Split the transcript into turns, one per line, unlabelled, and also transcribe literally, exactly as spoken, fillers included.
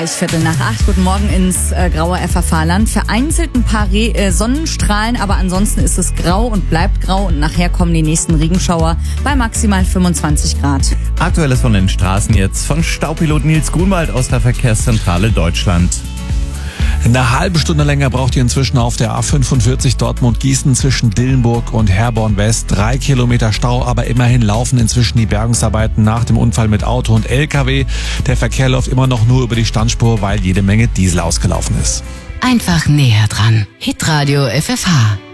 Viertel nach acht, guten Morgen ins äh, graue F F H-Land. Vereinzelt ein paar Re äh, Sonnenstrahlen, aber ansonsten ist es grau und bleibt grau und nachher kommen die nächsten Regenschauer bei maximal fünfundzwanzig Grad.
Aktuelles von den Straßen jetzt von Staupilot Nils Grunwald aus der Verkehrszentrale Deutschland.
Eine halbe Stunde länger braucht ihr inzwischen auf der A fünfundvierzig Dortmund-Gießen zwischen Dillenburg und Herborn West. Drei Kilometer Stau, aber immerhin laufen inzwischen die Bergungsarbeiten nach dem Unfall mit Auto und L K W. Der Verkehr läuft immer noch nur über die Standspur, weil jede Menge Diesel ausgelaufen ist.
Einfach näher dran. Hitradio F F H.